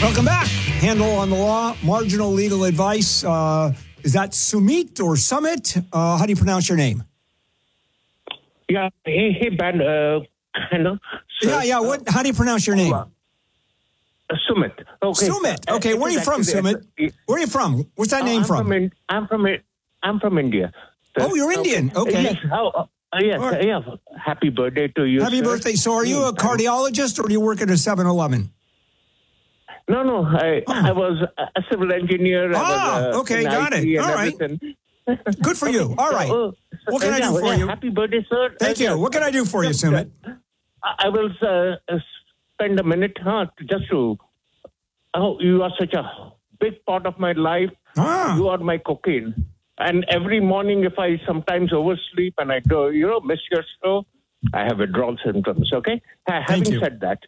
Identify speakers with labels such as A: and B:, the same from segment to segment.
A: Welcome back. Handle on the Law, marginal legal advice. Is that Sumit or Summit? How do you pronounce your name?
B: Yeah. Hey, Ben. Hello.
A: Yeah. How do you pronounce your name?
B: Sumit. Okay.
A: Sumit. Okay. Where are you from, Sumit? Where are you from? Where's that name from?
B: I'm from India.
A: Oh, you're Indian. Okay.
B: Yes. Yes. Yeah. Happy birthday to you.
A: Happy birthday. So, are you a cardiologist or do you work at a 7-Eleven?
B: No. I was a civil engineer.
A: Okay. Got it. All right. Good for you. All right. What can I do for you?
B: Happy birthday, sir.
A: Thank you. What can I do for you, Sumit?
B: I will spend a minute just to... Oh, you are such a big part of my life. You are my cocaine. And every morning, if I sometimes oversleep and I do, miss your show, I have withdrawal symptoms, okay? Having said that,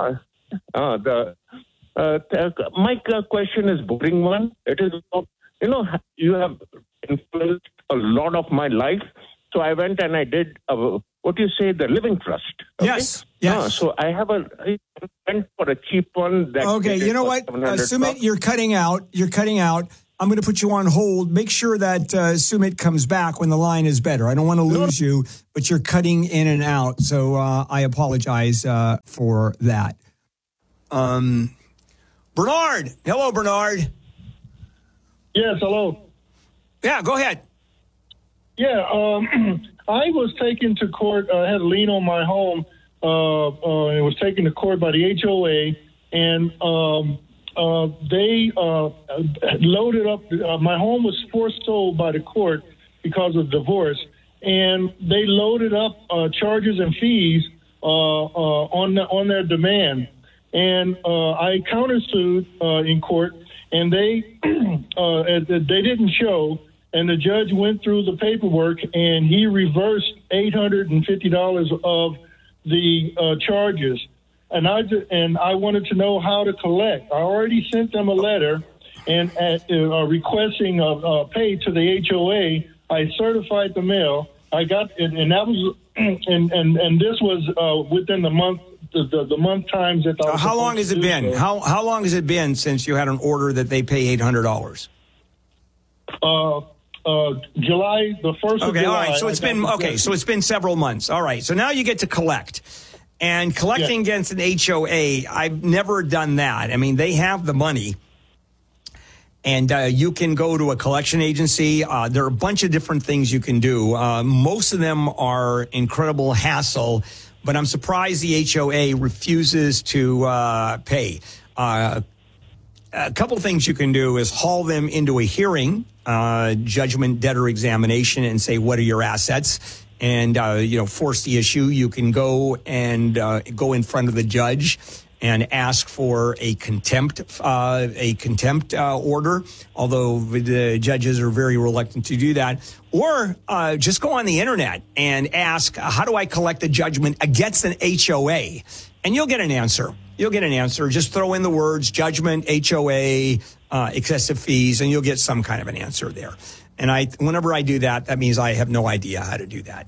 B: my question is boring one. It is, you have influenced a lot of my life. So I went and I did, the living trust. Okay?
A: Yes.
B: So I went for a cheap one.
A: Okay, you know what? Sumit, you're cutting out. I'm going to put you on hold. Make sure that Sumit comes back when the line is better. I don't want to lose you, but you're cutting in and out. So I apologize for that. Bernard. Hello, Bernard.
C: Yes, hello.
A: Yeah, go ahead.
C: Yeah, I was taken to court. I had a lien on my home. It was taken to court by the HOA, and they loaded up. My home was forced sold by the court because of divorce, and they loaded up charges and fees on their demand. And I countersued in court, and they didn't show. And the judge went through the paperwork, and he reversed $850 of the charges. And I wanted to know how to collect. I already sent them a letter and requesting a pay to the HOA. I certified the mail. I got it, and that was and this was within the month. The month times that.
A: How long has it been? How long has it been since you had an order that they pay $800?
C: July, the 1st of July.
A: All right. So it's been So it's been several months. All right. So now you get to collect, and collecting against an HOA. I've never done that. I mean, they have the money, and you can go to a collection agency. There are a bunch of different things you can do. Most of them are incredible hassle, but I'm surprised the HOA refuses to pay. A couple of things you can do is haul them into a hearing, judgment debtor examination, and say, what are your assets? And, force the issue. You can go and go in front of the judge and ask for a contempt order, although the judges are very reluctant to do that. Or just go on the internet and ask, how do I collect a judgment against an HOA? And you'll get an answer. Just throw in the words judgment, HOA, excessive fees, and you'll get some kind of an answer there. And whenever I do that, that means I have no idea how to do that.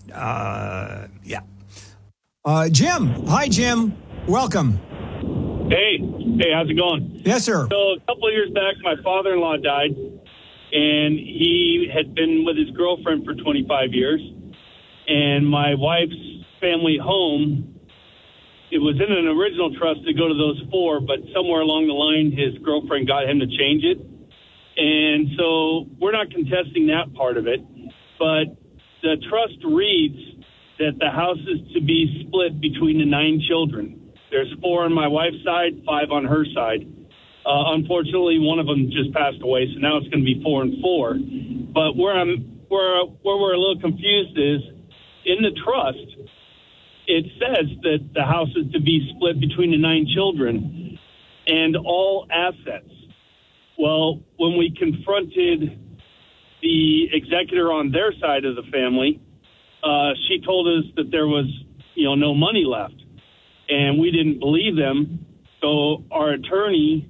A: Jim. Hi, Jim. Welcome.
D: Hey, how's it going?
A: Yes, sir.
D: So a couple of years back, my father-in-law died, and he had been with his girlfriend for 25 years. And my wife's family home, it was in an original trust to go to those four, but somewhere along the line, his girlfriend got him to change it. And so we're not contesting that part of it, but the trust reads that the house is to be split between the 9 children. There's 4 on my wife's side, 5 on her side. Unfortunately, one of them just passed away, so now it's going to be 4 and 4. But where we're a little confused is in the trust, it says that the house is to be split between the 9 children and all assets. Well, when we confronted the executor on their side of the family, she told us that there was, no money left. And we didn't believe them, so our attorney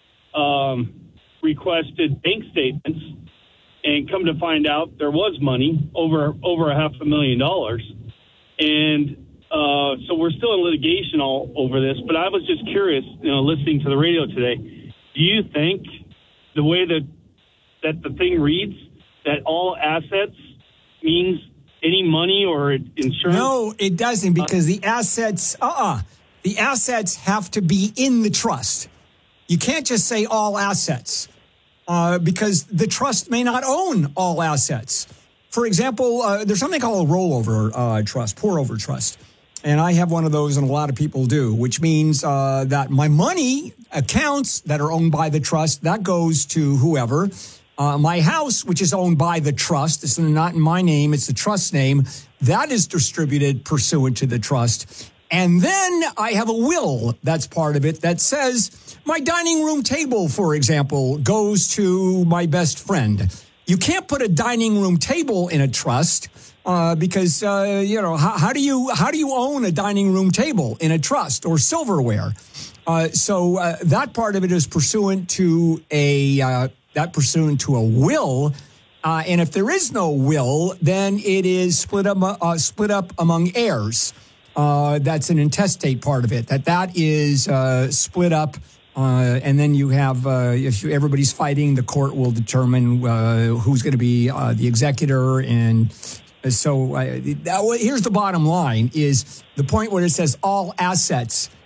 D: requested bank statements, and come to find out there was money, over $500,000. And so we're still in litigation all over this, but I was just curious, listening to the radio today, do you think the way that the thing reads, that all assets means any money or insurance?
A: No, it doesn't, because the assets have to be in the trust. You can't just say all assets, because the trust may not own all assets. For example, there's something called a rollover trust, pour-over trust. And I have one of those, and a lot of people do, which means that my money accounts that are owned by the trust, that goes to whoever. My house, which is owned by the trust, it's not in my name, it's the trust's name, that is distributed pursuant to the trust. And then I have a will that's part of it that says my dining room table, for example, goes to my best friend. You can't put a dining room table in a trust because how do you own a dining room table in a trust or silverware? So that part of it is pursuant to a will. And if there is no will, then it is split up among heirs. That's an intestate part of it. That is split up, and then you have if everybody's fighting, the court will determine who's going to be the executor. And so here's the bottom line: is the point where it says all assets.